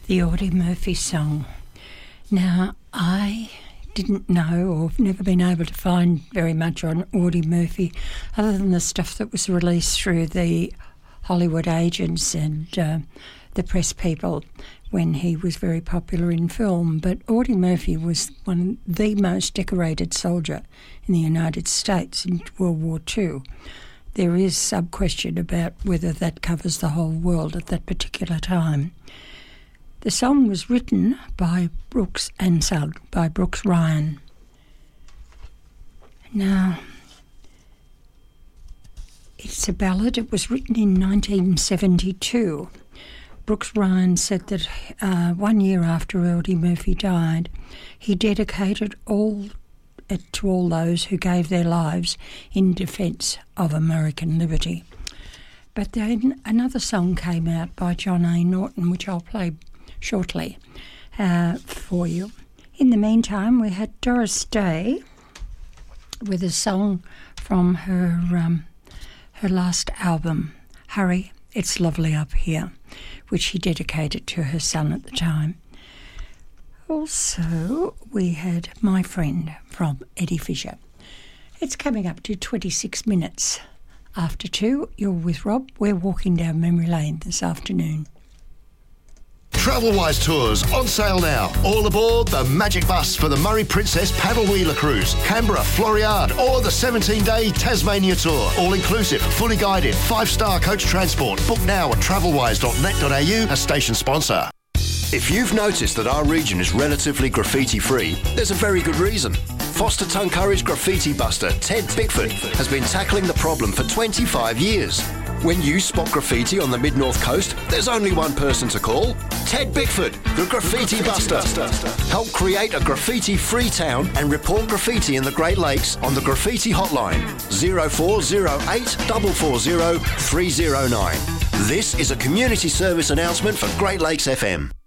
The Audie Murphy song. Now, I didn't know or have never been able to find very much on Audie Murphy other than the stuff that was released through the Hollywood agents and the press people when he was very popular in film. But Audie Murphy was the most decorated soldier in the United States in World War II. There is some question about whether that covers the whole world at that particular time. The song was written by Brooks and sung by Brooks Ryan. Now, it's a ballad. It was written in 1972. Brooks Ryan said that 1 year after Audie Murphy died, he dedicated to all those who gave their lives in defence of American liberty. But then another song came out by John A. Norton, which I'll play shortly for you. In the meantime, we had Doris Day with a song from her last album, Hurry, It's Lovely Up Here, which she dedicated to her son at the time. Also, we had My Friend from Eddie Fisher. It's coming up to 26 minutes after 2. You're with Rob. We're walking down memory lane this afternoon. Travelwise Tours on sale now. All aboard the Magic Bus for the Murray Princess Paddle Wheeler Cruise, Canberra, Floriade, or the 17-day Tasmania Tour. All inclusive, fully guided, 5-star coach transport. Book now at travelwise.net.au, a station sponsor. If you've noticed that our region is relatively graffiti-free, there's a very good reason. Foster Tuncurry's graffiti buster, Ted Bickford, has been tackling the problem for 25 years. When you spot graffiti on the Mid-North Coast, there's only one person to call. Ted Bickford, the Graffiti Buster. Help create a graffiti-free town and report graffiti in the Great Lakes on the Graffiti Hotline, 0408 440 309. This is a community service announcement for Great Lakes FM.